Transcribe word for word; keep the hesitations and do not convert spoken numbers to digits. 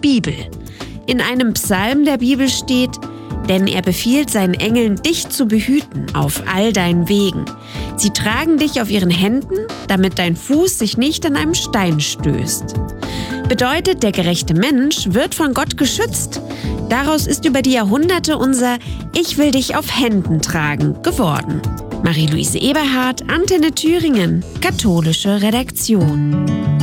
Bibel. In einem Psalm der Bibel steht: Denn er befiehlt seinen Engeln, dich zu behüten auf all deinen Wegen. Sie tragen dich auf ihren Händen, damit dein Fuß sich nicht an einem Stein stößt. Bedeutet, der gerechte Mensch wird von Gott geschützt. Daraus ist über die Jahrhunderte unser Ich will dich auf Händen tragen geworden. Marie-Louise Eberhardt, Antenne Thüringen, katholische Redaktion.